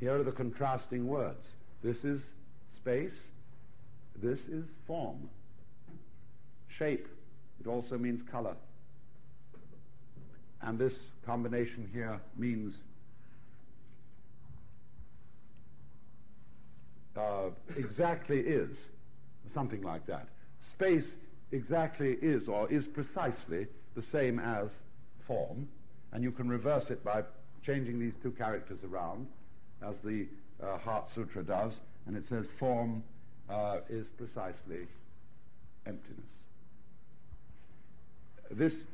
Here are the contrasting words. This is space, this is form. Shape, it also means color. And this combination here means exactly is, something like that. Space exactly is, or is precisely, the same as form, and you can reverse it by changing these two characters around, as the Heart Sutra does, and it says form is precisely emptiness. This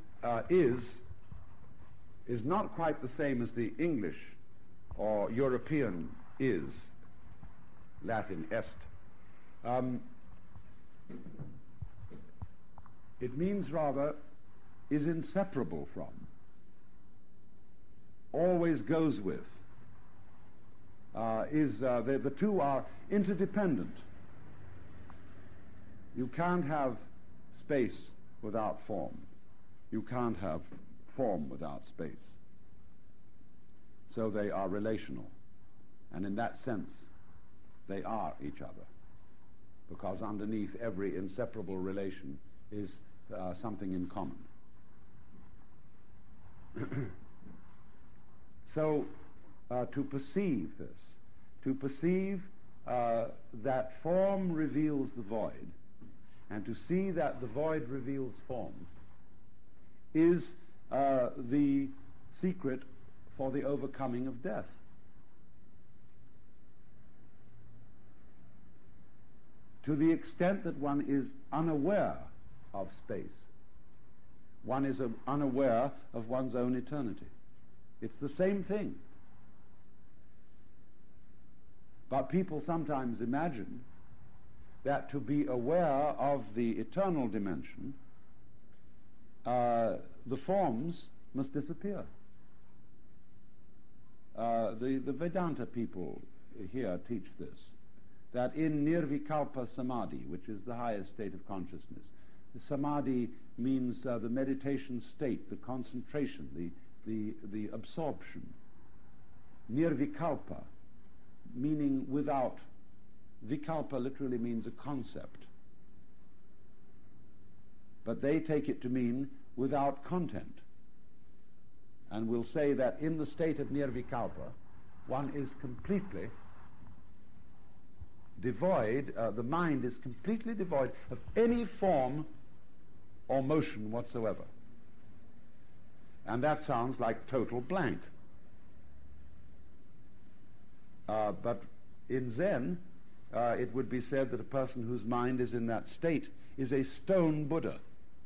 is not quite the same as the English or European is, Latin est. It means rather is inseparable from, always goes with, the two are interdependent. You can't have space without form. You can't have form without space. So they are relational. And in that sense, they are each other. Because underneath every inseparable relation is something in common. So, to perceive this, to perceive that form reveals the void, and to see that the void reveals form, is the secret for the overcoming of death. To the extent that one is unaware of space, one is unaware of one's own eternity. It's the same thing. But people sometimes imagine that to be aware of the eternal dimension, the forms must disappear. The Vedanta people here teach this, that in Nirvikalpa Samadhi, which is the highest state of consciousness, the Samadhi means the meditation state, the concentration, the absorption. Nirvikalpa, meaning without. Vikalpa literally means a concept. But they take it to mean without content. And will say that in the state of Nirvikalpa, one is completely devoid, the mind is completely devoid of any form or motion whatsoever. And that sounds like total blank. But in Zen, it would be said that a person whose mind is in that state is a stone Buddha.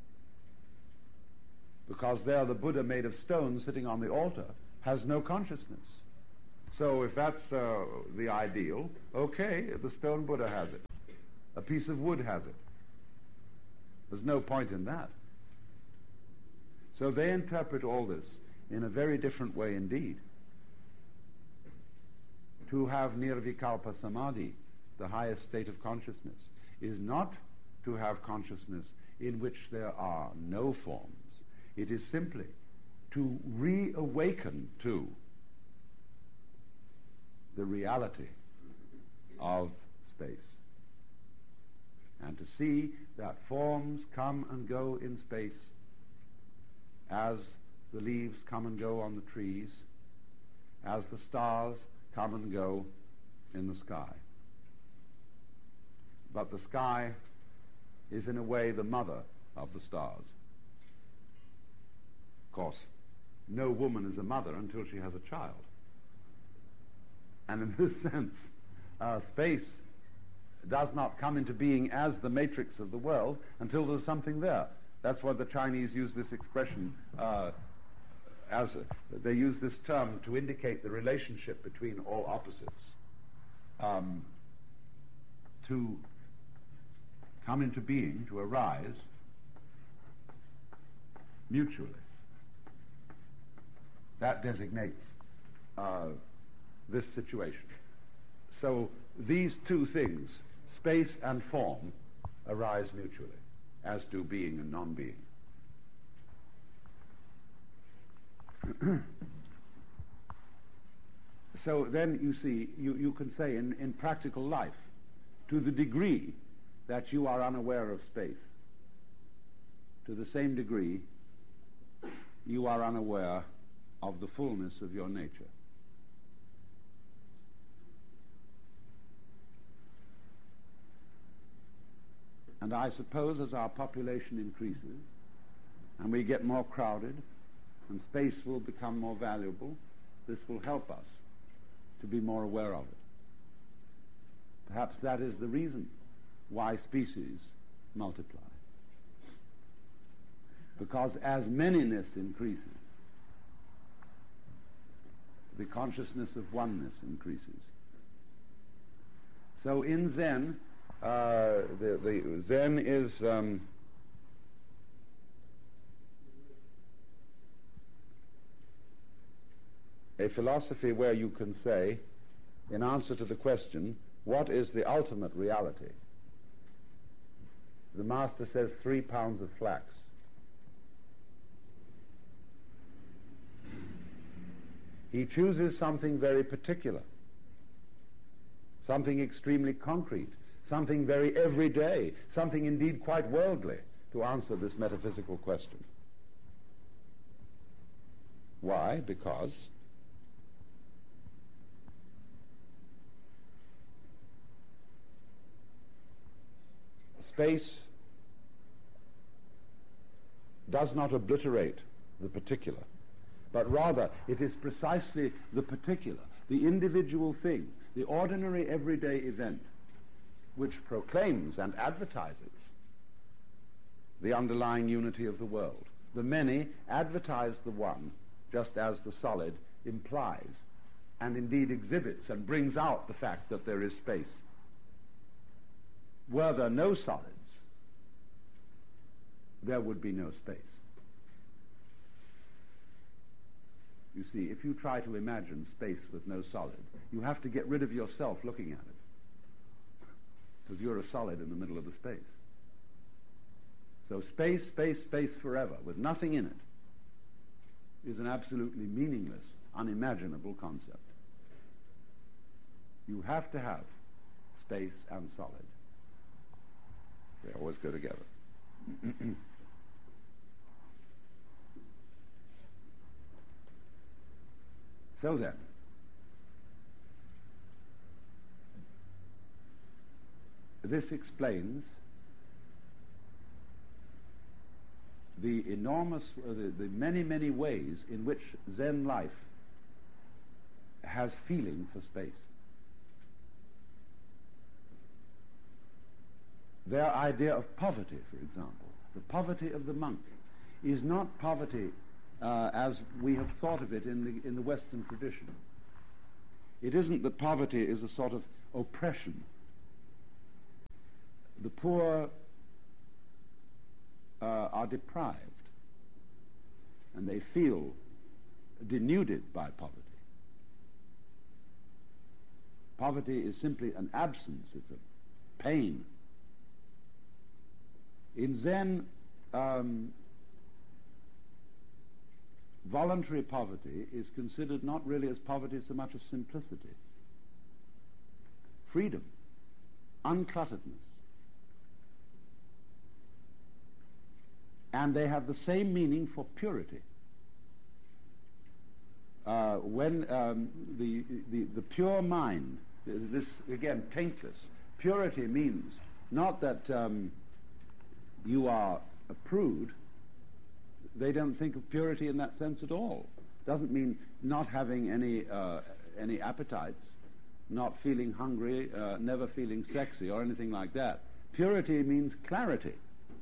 Because there the Buddha made of stone sitting on the altar has no consciousness. So if that's the ideal, okay, the stone Buddha has it. A piece of wood has it. There's no point in that. So they interpret all this in a very different way indeed. To have Nirvikalpa Samadhi, the highest state of consciousness, is not to have consciousness in which there are no forms. It is simply to reawaken to the reality of space, and to see that forms come and go in space as the leaves come and go on the trees, as the stars come and go in the sky. But the sky is in a way the mother of the stars. Of course, no woman is a mother until she has a child. And in this sense, space does not come into being as the matrix of the world until there's something there. That's why the Chinese use this expression they use this term to indicate the relationship between all opposites. To come into being, to arise mutually. That designates this situation. So these two things, space and form, arise mutually, as do being and non-being. So then you see, you can say in practical life, to the degree that you are unaware of space, to the same degree you are unaware of the fullness of your nature. And I suppose as our population increases and we get more crowded and space will become more valuable, this will help us to be more aware of it. Perhaps that is the reason why species multiply. Because as manyness increases, the consciousness of oneness increases. So in Zen, the Zen is a philosophy where you can say, in answer to the question, what is the ultimate reality? The master says 3 pounds of flax. He chooses something very particular, something extremely concrete, something very everyday, something indeed quite worldly, to answer this metaphysical question. Why? Because space does not obliterate the particular, but rather it is precisely the particular, the individual thing, the ordinary everyday event, which proclaims and advertises the underlying unity of the world. The many advertise the one, just as the solid implies and indeed exhibits and brings out the fact that there is space. Were there no solids, there would be no space. You see, if you try to imagine space with no solid, you have to get rid of yourself looking at it, because you're a solid in the middle of the space. So space, space, space forever, with nothing in it, is an absolutely meaningless, unimaginable concept. You have to have space and solid. They always go together. So then, this explains the enormous, the many, many ways in which Zen life has feeling for space. Their idea of poverty, for example, the poverty of the monk, is not poverty as we have thought of it in the Western tradition. It isn't that poverty is a sort of oppression. The poor are deprived, and they feel denuded by poverty. Poverty is simply an absence, it's a pain. In Zen, voluntary poverty is considered not really as poverty so much as simplicity, freedom, unclutteredness. And they have the same meaning for purity. When the pure mind, this again taintless, purity means not that you are a prude. They don't think of purity in that sense at all. Doesn't mean not having any appetites, not feeling hungry, never feeling sexy or anything like that. Purity means clarity.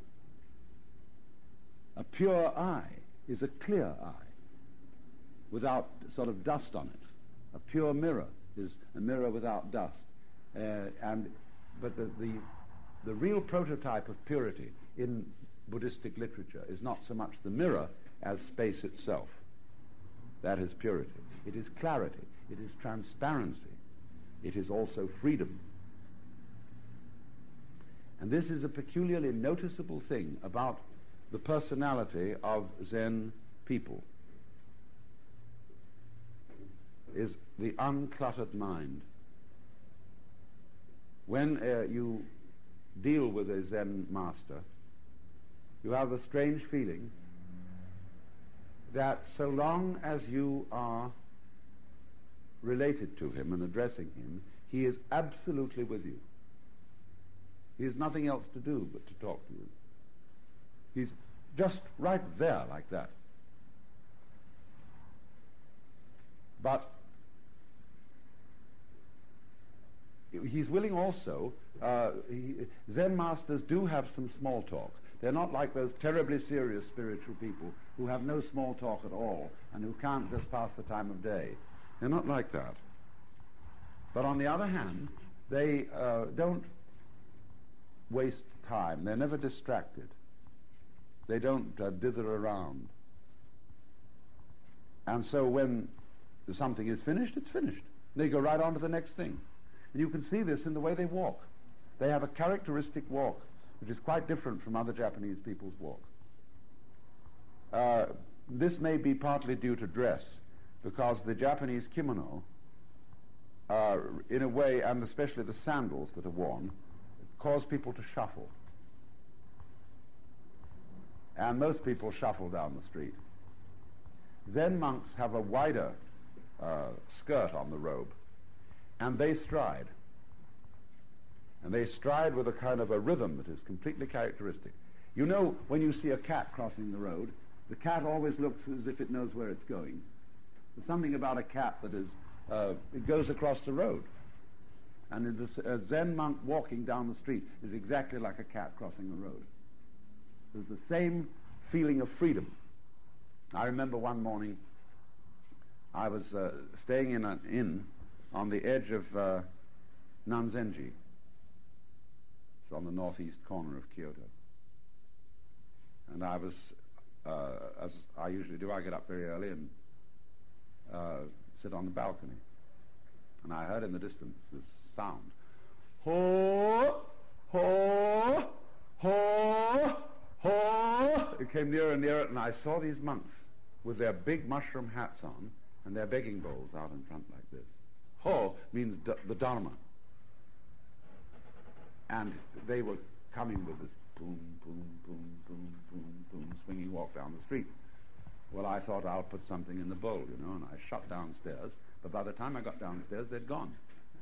A pure eye is a clear eye, without sort of dust on it. A pure mirror is a mirror without dust. But the real prototype of purity in Buddhistic literature is not so much the mirror as space itself. That is purity. It is clarity. It is transparency. It is also freedom. And this is a peculiarly noticeable thing about the personality of Zen people. is the uncluttered mind. When you deal with a Zen master, you have the strange feeling that so long as you are related to him and addressing him, he is absolutely with you. He has nothing else to do but to talk to you. He's just right there like that. But he's willing also, Zen masters do have some small talk. They're not like those terribly serious spiritual people who have no small talk at all and who can't just pass the time of day. They're not like that. But on the other hand, they don't waste time. They're never distracted. They don't dither around. And so when something is finished, it's finished. They go right on to the next thing. And you can see this in the way they walk. They have a characteristic walk which is quite different from other Japanese people's walk. This may be partly due to dress, because the Japanese kimono, in a way, and especially the sandals that are worn, cause people to shuffle. And most people shuffle down the street. Zen monks have a wider skirt on the robe, and they stride. And they stride with a kind of a rhythm that is completely characteristic. You know, when you see a cat crossing the road, the cat always looks as if it knows where it's going. There's something about a cat that is, it goes across the road. And a Zen monk walking down the street is exactly like a cat crossing the road. There's the same feeling of freedom. I remember one morning I was staying in an inn on the edge of Nanzenji. It's on the northeast corner of Kyoto. And I was, as I usually do, I get up very early and sit on the balcony. And I heard in the distance this sound. Ho, ho, ho, ho. It came nearer and nearer, and I saw these monks with their big mushroom hats on and their begging bowls out in front like this. Ho means the Dharma. And they were coming with this boom, boom, boom, boom, boom, boom, swinging walk down the street. Well, I thought I'll put something in the bowl, you know, and I shot downstairs. But by the time I got downstairs, they'd gone.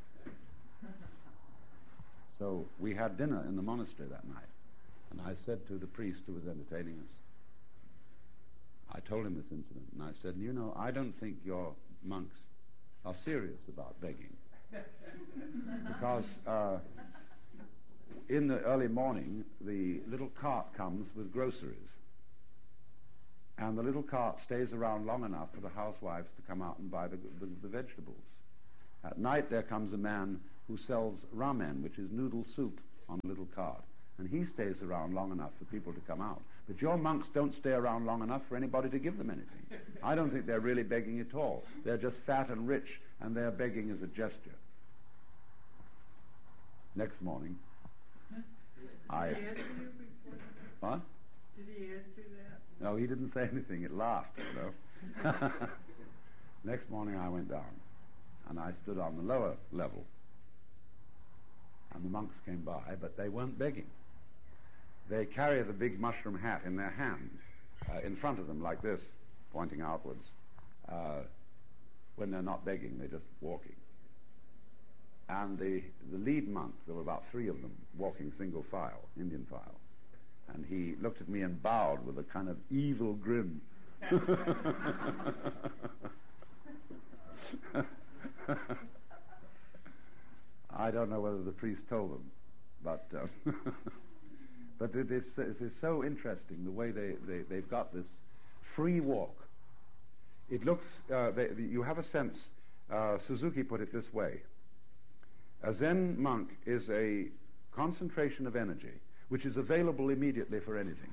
So we had dinner in the monastery that night. And I said to the priest who was entertaining us, I told him this incident, and I said, you know, I don't think your monks are serious about begging. Because in the early morning, the little cart comes with groceries. And the little cart stays around long enough for the housewives to come out and buy the vegetables. At night there comes a man who sells ramen, which is noodle soup, on a little cart. And he stays around long enough for people to come out. But your monks don't stay around long enough for anybody to give them anything. I don't think they're really begging at all. They're just fat and rich, and their begging is a gesture. Next morning, What? Did he ask you that? No, he didn't say anything. It laughed, you know. Next morning I went down, and I stood on the lower level. And the monks came by, but they weren't begging. They carry the big mushroom hat in their hands, in front of them like this, pointing outwards. When they're not begging, they're just walking. And the lead monk, there were about 3 of them, walking single file, Indian file. And he looked at me and bowed with a kind of evil grin. I don't know whether the priest told them, but but it is so interesting the way they've got this free walk. It looks, you have a sense, Suzuki put it this way: a Zen monk is a concentration of energy which is available immediately for anything.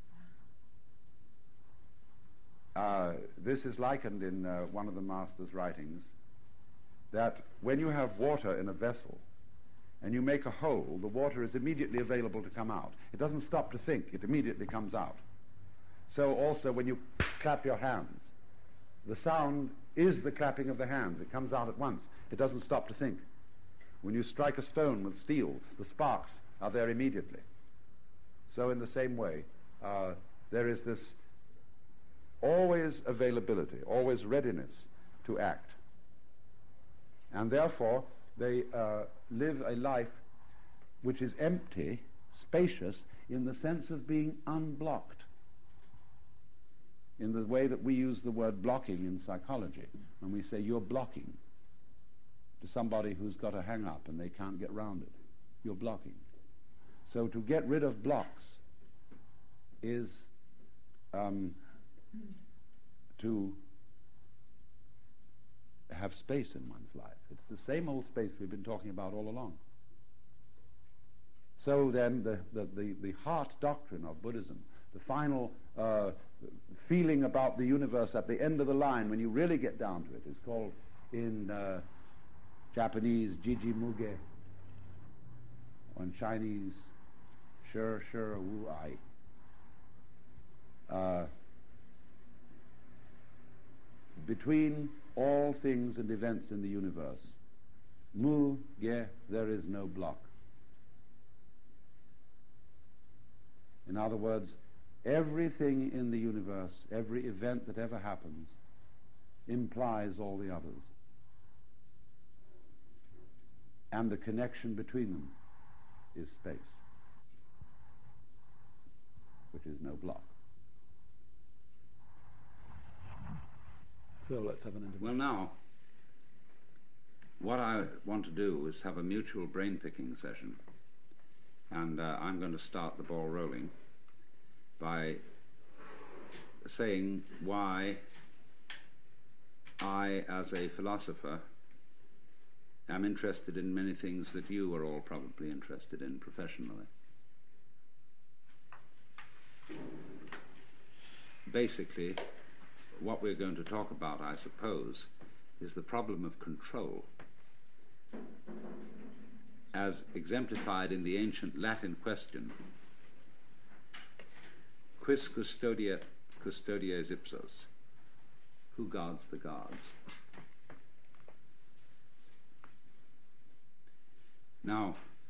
This is likened in one of the master's writings, that when you have water in a vessel and you make a hole, the water is immediately available to come out. It doesn't stop to think, it immediately comes out. So also when you clap your hands, The sound is the clapping of the hands. It comes out at once. It doesn't stop to think. When you strike a stone with steel, the sparks are there immediately. So in the same way, there is this always availability, always readiness to act. And therefore, they live a life which is empty, spacious, in the sense of being unblocked, in the way that we use the word blocking in psychology, when we say you're blocking to somebody who's got a hang-up and they can't get round it. You're blocking. So to get rid of blocks is to have space in one's life. It's the same old space we've been talking about all along. So then the heart doctrine of Buddhism, the final feeling about the universe at the end of the line, when you really get down to it, is called in Japanese Jiji Muge, or in Chinese Shi Shi Wu Ai. Between all things and events in the universe, Mu Ge, there is no block. In other words, everything in the universe, every event that ever happens, implies all the others. And the connection between them is space, which is no block. So let's have an interview. Well, now, what I want to do is have a mutual brain-picking session. And I'm going to start the ball rolling by saying why I, as a philosopher, am interested in many things that you are all probably interested in professionally. Basically, what we're going to talk about, I suppose, is the problem of control, as exemplified in the ancient Latin question, quis custodiet custodies ipsos? Who guards the guards? Now,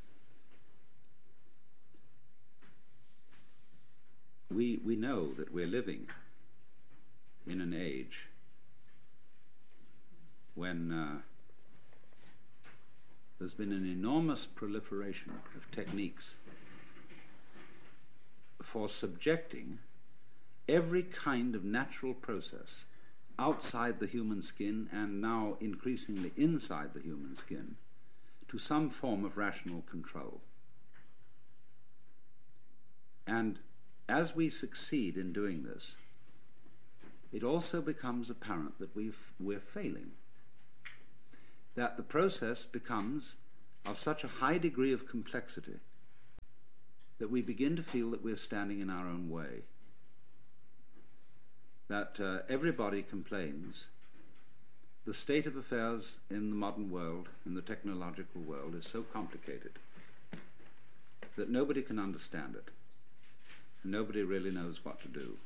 we know that we're living in an age when there's been an enormous proliferation of techniques for subjecting every kind of natural process outside the human skin, and now increasingly inside the human skin, to some form of rational control. And as we succeed in doing this, it also becomes apparent that we're failing, that the process becomes of such a high degree of complexity that we begin to feel that we're standing in our own way, that everybody complains the state of affairs in the modern world, in the technological world, is so complicated that nobody can understand it, and nobody really knows what to do.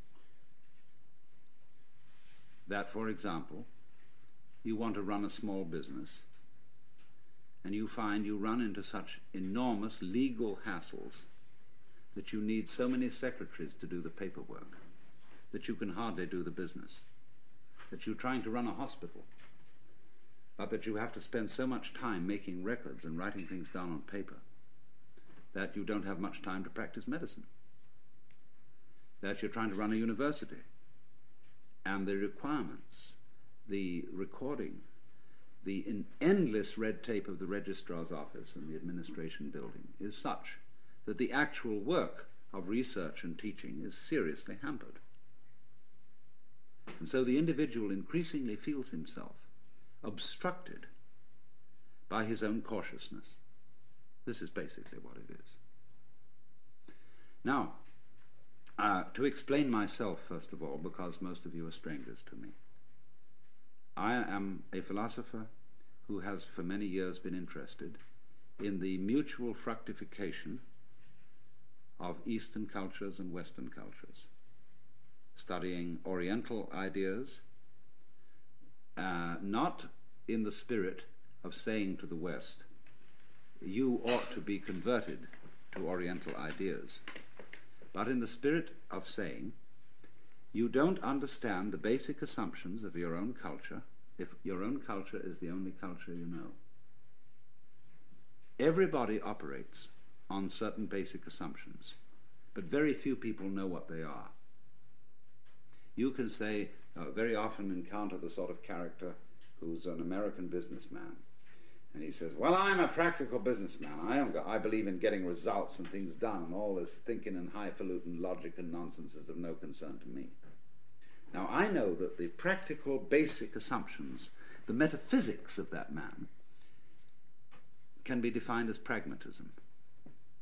That, for example, you want to run a small business, and you find you run into such enormous legal hassles that you need so many secretaries to do the paperwork that you can hardly do the business, that you're trying to run a hospital, but that you have to spend so much time making records and writing things down on paper that you don't have much time to practice medicine, that you're trying to run a university, and the requirements, the recording, the endless red tape of the registrar's office and the administration building is such that the actual work of research and teaching is seriously hampered. And so the individual increasingly feels himself obstructed by his own cautiousness. This is basically what it is. Now, to explain myself, first of all, because most of you are strangers to me, I am a philosopher who has for many years been interested in the mutual fructification of Eastern cultures and Western cultures, studying Oriental ideas not in the spirit of saying to the West, you ought to be converted to Oriental ideas, but in the spirit of saying, you don't understand the basic assumptions of your own culture if your own culture is the only culture you know. Everybody operates on certain basic assumptions, but very few people know what they are. You can say, very often encounter the sort of character who's an American businessman, and he says, well, I'm a practical businessman. I believe in getting results and things done, and all this thinking and highfalutin logic and nonsense is of no concern to me. Now, I know that the practical basic assumptions, the metaphysics of that man, can be defined as pragmatism.